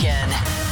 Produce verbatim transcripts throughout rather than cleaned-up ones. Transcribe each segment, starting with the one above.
Nation.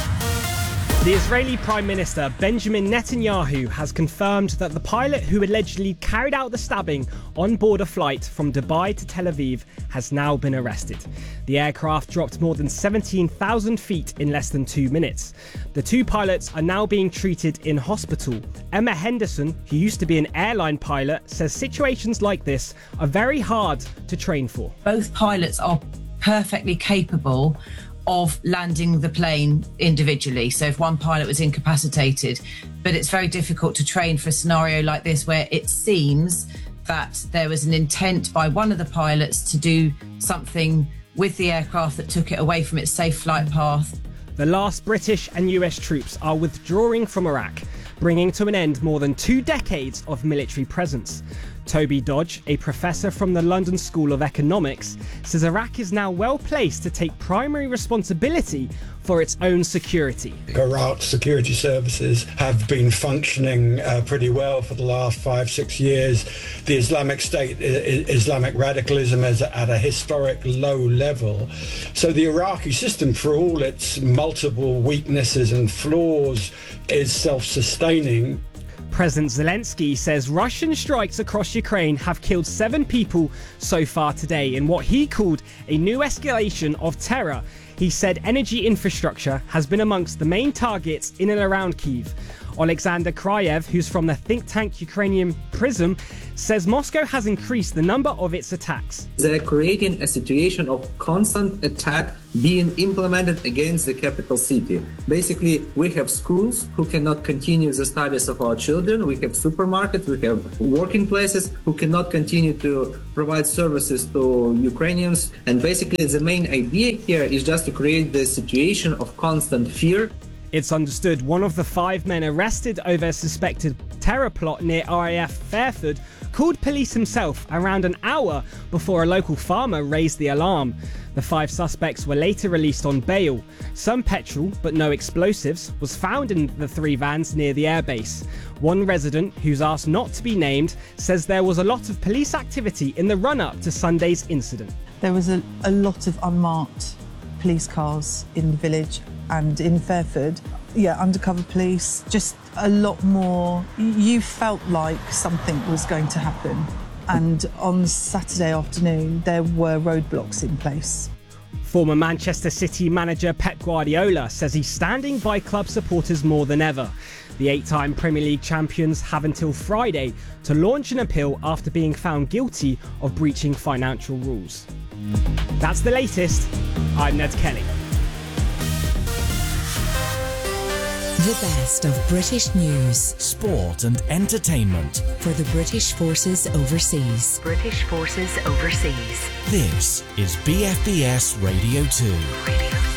The Israeli Prime Minister Benjamin Netanyahu has confirmed that the pilot who allegedly carried out the stabbing on board a flight from Dubai to Tel Aviv has now been arrested. The aircraft dropped more than seventeen thousand feet in less than two minutes. The two pilots are now being treated in hospital. Emma Henderson, who used to be an airline pilot, says situations like this are very hard to train for. Both pilots are perfectly capable of landing the plane individually. So if one pilot was incapacitated, but it's very difficult to train for a scenario like this where it seems that there was an intent by one of the pilots to do something with the aircraft that took it away from its safe flight path. The last British and U S troops are withdrawing from Iraq, bringing to an end more than two decades of military presence. Toby Dodge, a professor from the London School of Economics, says Iraq is now well placed to take primary responsibility for its own security. Iraq's security services have been functioning uh, pretty well for the last five, six years. The Islamic State, I- Islamic radicalism is at a historic low level. So the Iraqi system, for all its multiple weaknesses and flaws, is self-sustaining. President Zelensky says Russian strikes across Ukraine have killed seven people so far today in what he called a new escalation of terror. He said energy infrastructure has been amongst the main targets in and around Kyiv. Alexander Kryev, who's from the think tank Ukrainian Prism, says Moscow has increased the number of its attacks. They're creating a situation of constant attack being implemented against the capital city. Basically, we have schools who cannot continue the studies of our children. We have supermarkets, we have working places who cannot continue to provide services to Ukrainians. And basically, the main idea here is just to create the situation of constant fear. It's understood one of the five men arrested over a suspected terror plot near R A F Fairford called police himself around an hour before a local farmer raised the alarm. The five suspects were later released on bail. Some petrol, but no explosives, was found in the three vans near the airbase. One resident, who's asked not to be named, says there was a lot of police activity in the run-up to Sunday's incident. There was a, a lot of unmarked police cars in the village and in Fairford. Yeah, undercover police, just a lot more. You felt like something was going to happen. And on Saturday afternoon, there were roadblocks in place. Former Manchester City manager Pep Guardiola says he's standing by club supporters more than ever. The eight-time Premier League champions have until Friday to launch an appeal after being found guilty of breaching financial rules. That's the latest. I'm Ned Kelly. The best of British news, Sport and entertainment. for the British Forces Overseas. British Forces Overseas. This is B F B S Radio two. Radio